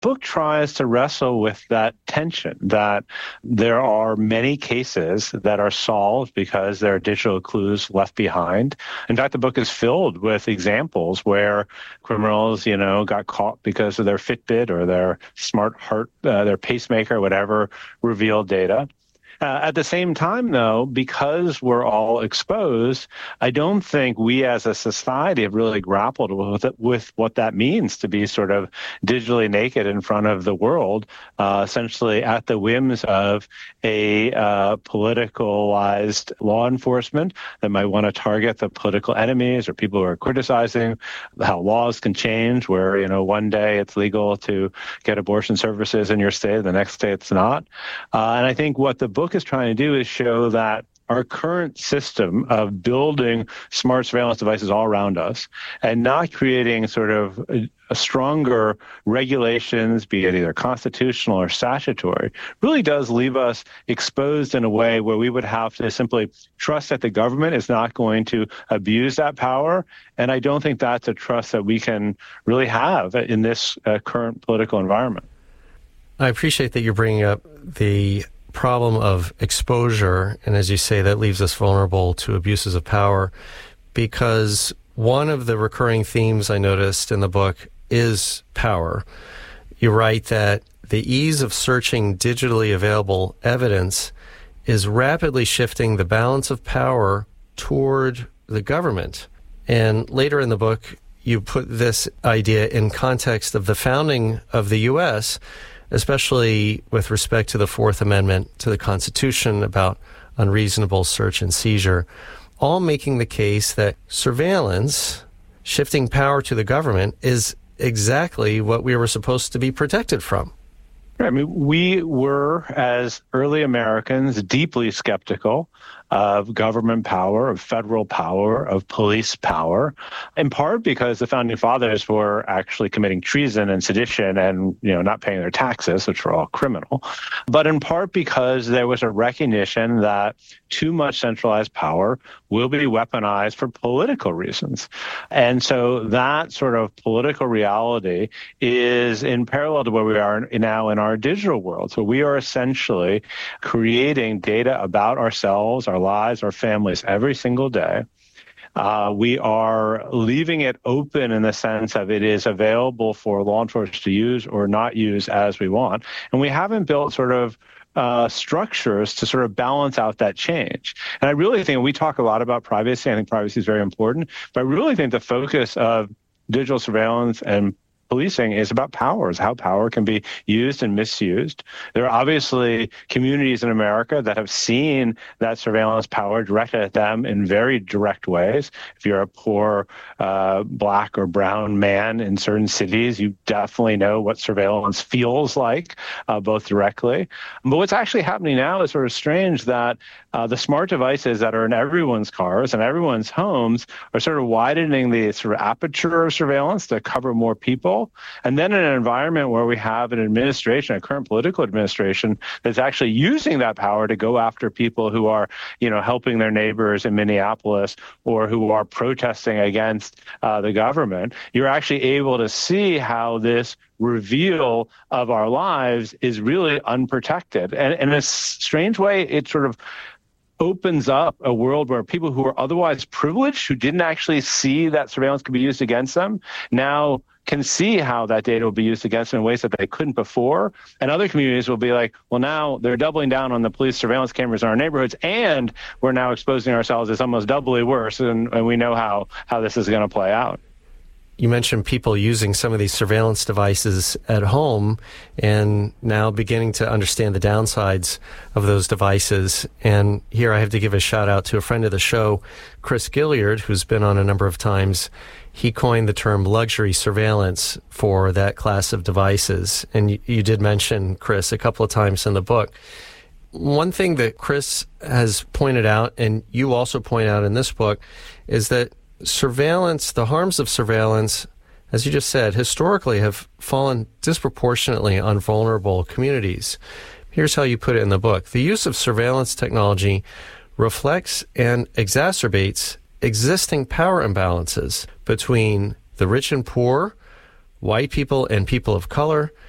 book tries to wrestle with that tension, that there are many cases that are solved because there are digital clues left behind. In fact, the book is filled with examples where criminals, got caught because of their Fitbit or their smart heart, their pacemaker, whatever, revealed data. At the same time, though, because we're all exposed, I don't think we as a society have really grappled with what that means to be sort of digitally naked in front of the world, essentially at the whims of a politicalized law enforcement that might want to target the political enemies or people who are criticizing how laws can change, where, one day it's legal to get abortion services in your state, the next day it's not. And I think what the book is trying to do is show that our current system of building smart surveillance devices all around us and not creating sort of a stronger regulations, be it either constitutional or statutory, really does leave us exposed in a way where we would have to simply trust that the government is not going to abuse that power. And I don't think that's a trust that we can really have in this current political environment. I appreciate that you're bringing up the problem of exposure, and as you say, that leaves us vulnerable to abuses of power, because one of the recurring themes I noticed in the book is power. You write that the ease of searching digitally available evidence is rapidly shifting the balance of power toward the government. And later in the book, you put this idea in context of the founding of the U.S., especially with respect to the Fourth Amendment to the Constitution about unreasonable search and seizure, all making the case that surveillance, shifting power to the government, is exactly what we were supposed to be protected from. I mean, we were, as early Americans, deeply skeptical of government power, of federal power, of police power, in part because the founding fathers were actually committing treason and sedition and, not paying their taxes, which were all criminal, but in part because there was a recognition that too much centralized power will be weaponized for political reasons. And so that sort of political reality is in parallel to where we are now in our digital world. So we are essentially creating data about ourselves, our lives, our families every single day. We are leaving it open in the sense of it is available for law enforcement to use or not use as we want. And we haven't built sort of structures to sort of balance out that change. And I really think we talk a lot about privacy. I think privacy is very important, but I really think the focus of digital surveillance and policing is about powers, how power can be used and misused. There are obviously communities in America that have seen that surveillance power directed at them in very direct ways. If you're a poor black or brown man in certain cities, you definitely know what surveillance feels like, both directly. But what's actually happening now is sort of strange that the smart devices that are in everyone's cars and everyone's homes are sort of widening the sort of aperture of surveillance to cover more people. And then in an environment where we have an administration, a current political administration, that's actually using that power to go after people who are, helping their neighbors in Minneapolis or who are protesting against the government, you're actually able to see how this reveal of our lives is really unprotected. And in a strange way, it sort of opens up a world where people who are otherwise privileged, who didn't actually see that surveillance could be used against them, now can see how that data will be used against them in ways that they couldn't before. And other communities will be like, well, now they're doubling down on the police surveillance cameras in our neighborhoods, and we're now exposing ourselves as almost doubly worse, and we know how this is going to play out. You mentioned people using some of these surveillance devices at home and now beginning to understand the downsides of those devices. And here I have to give a shout out to a friend of the show, Chris Gilliard, who's been on a number of times. He coined the term luxury surveillance for that class of devices. And you did mention Chris a couple of times in the book. One thing that Chris has pointed out, and you also point out in this book, is that surveillance, the harms of surveillance, as you just said, historically have fallen disproportionately on vulnerable communities. Here's how you put it in the book. The use of surveillance technology reflects and exacerbates existing power imbalances between the rich and poor, white people and people of color,